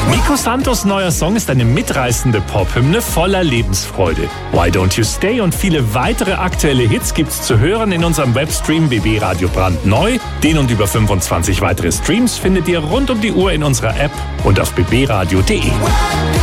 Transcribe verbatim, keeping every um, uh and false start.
Nico Santos' neuer Song ist eine mitreißende Pop-Hymne voller Lebensfreude. Why Don't You Stay und viele weitere aktuelle Hits gibt's zu hören in unserem Webstream B B Radio brandneu. Den und über fünfundzwanzig weitere Streams findet ihr rund um die Uhr in unserer App und auf b b radio punkt d e.